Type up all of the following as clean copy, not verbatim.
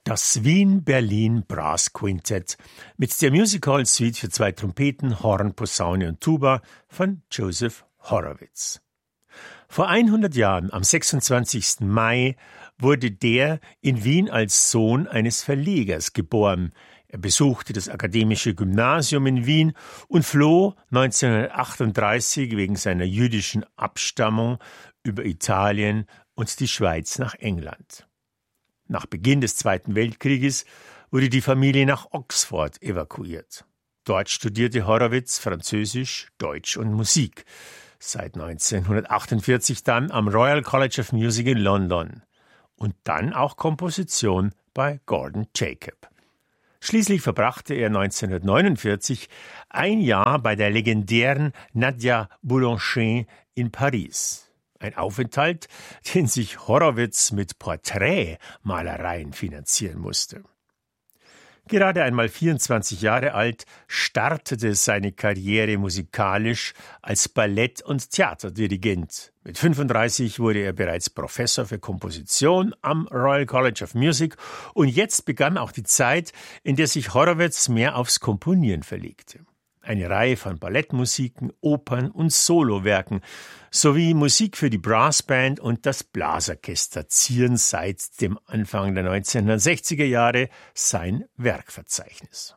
Das Wien-Berlin Brass Quintett mit der Music-Hall Suite für 2 Trompeten, Horn, Posaune und Tuba von Joseph Horowitz. Vor 100 Jahren, am 26. Mai, wurde der in Wien als Sohn eines Verlegers geboren. Er besuchte das Akademische Gymnasium in Wien und floh 1938 wegen seiner jüdischen Abstammung über Italien und die Schweiz nach England. Nach Beginn des Zweiten Weltkrieges wurde die Familie nach Oxford evakuiert. Dort studierte Horowitz Französisch, Deutsch und Musik. Seit 1948 dann am Royal College of Music in London. Und dann auch Komposition bei Gordon Jacob. Schließlich verbrachte er 1949 ein Jahr bei der legendären Nadia Boulanger in Paris. Ein Aufenthalt, den sich Horowitz mit Porträtmalereien finanzieren musste. Gerade einmal 24 Jahre alt startete seine Karriere musikalisch als Ballett- und Theaterdirigent. Mit 35 wurde er bereits Professor für Komposition am Royal College of Music und jetzt begann auch die Zeit, in der sich Horowitz mehr aufs Komponieren verlegte. Eine Reihe von Ballettmusiken, Opern und Solowerken sowie Musik für die Brassband und das Blasorchester zieren seit dem Anfang der 1960er Jahre sein Werkverzeichnis.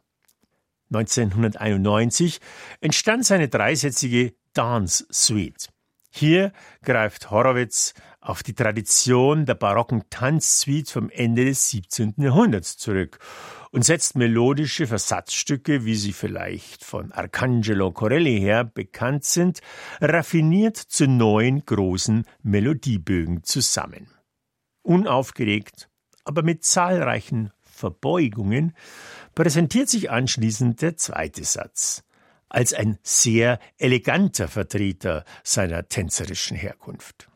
1991 entstand seine dreisätzige Dance Suite. Hier greift Horowitz auf die Tradition der barocken Tanzsuite vom Ende des 17. Jahrhunderts zurück und setzt melodische Versatzstücke, wie sie vielleicht von Arcangelo Corelli her bekannt sind, raffiniert zu neuen großen Melodiebögen zusammen. Unaufgeregt, aber mit zahlreichen Verbeugungen präsentiert sich anschließend der zweite Satz als ein sehr eleganter Vertreter seiner tänzerischen Herkunft.